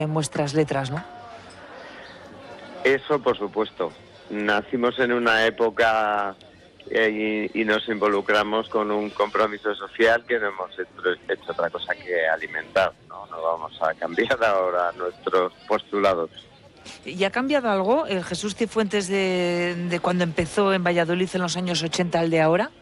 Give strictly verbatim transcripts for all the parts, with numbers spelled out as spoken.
en vuestras letras, ¿no? Eso, por supuesto. Nacimos en una época eh, y, y nos involucramos con un compromiso social que no hemos hecho, hecho otra cosa que alimentar, ¿no? No vamos a cambiar ahora nuestros postulados. ¿Y ha cambiado algo el Jesús Cifuentes de, de cuando empezó en Valladolid en los años ochenta al de ahora?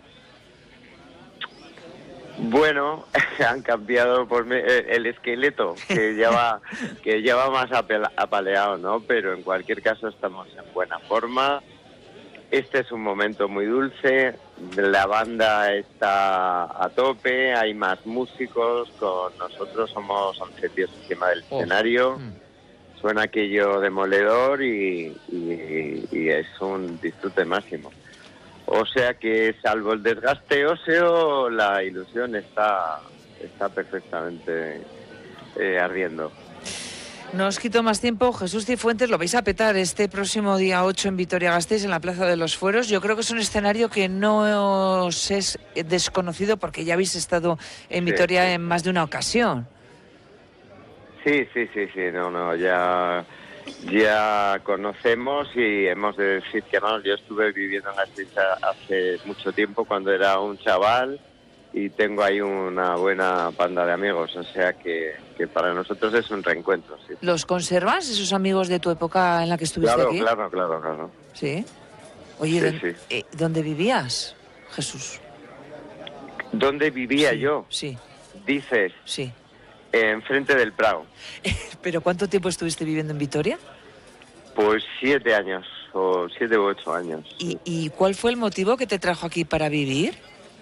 Bueno, han cambiado por me, el esqueleto, que ya va, que ya va más apela, apaleado, ¿no? Pero en cualquier caso estamos en buena forma. Este es un momento muy dulce, la banda está a tope, hay más músicos, con nosotros somos once tíos encima del oh. escenario. Suena aquello demoledor y, y, y es un disfrute máximo. O sea que, salvo el desgaste óseo, la ilusión está, está perfectamente eh, ardiendo. No os quito más tiempo. Jesús Cifuentes, lo vais a petar este próximo día ocho en Vitoria-Gasteiz, en la Plaza de los Fueros. Yo creo que es un escenario que no os es desconocido porque ya habéis estado en Vitoria sí, sí. en más de una ocasión. Sí, sí, sí, sí, no, no, ya... Ya conocemos y hemos de decir que no, yo estuve viviendo en Gasteiz hace mucho tiempo cuando era un chaval y tengo ahí una buena panda de amigos, o sea que, que para nosotros es un reencuentro. Sí. ¿Los conservas, esos amigos de tu época en la que estuviste claro, aquí? Claro, claro, claro. ¿Sí? Oye, sí, ¿dónde, sí. Eh, ¿dónde vivías, Jesús? ¿Dónde vivía sí, yo? Sí. Dices. Sí. Enfrente del Prado. ¿Pero cuánto tiempo estuviste viviendo en Vitoria? Pues siete años, o siete u ocho años. ¿Y, ¿Y cuál fue el motivo que te trajo aquí para vivir?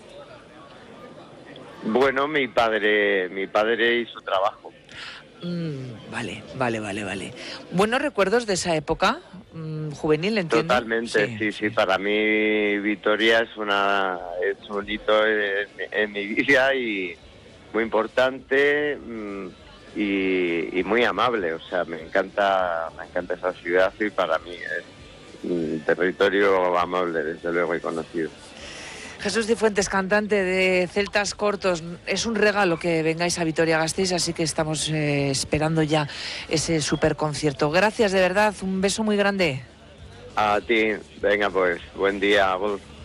Bueno, mi padre, mi padre y su trabajo. Mm, vale, vale, vale, vale. ¿Buenos recuerdos de esa época mm, juvenil, entiendo? Totalmente, sí, sí, sí. Para mí Vitoria es una es un hito en, en mi vida y muy importante y, y muy amable, o sea, me encanta me encanta esa ciudad y para mí es un territorio amable, desde luego, y conocido. Jesús Cifuentes, cantante de Celtas Cortos, es un regalo que vengáis a Vitoria-Gasteiz, así que estamos eh, esperando ya ese superconcierto. Gracias, de verdad, un beso muy grande. A ti, venga pues, buen día, Wolf.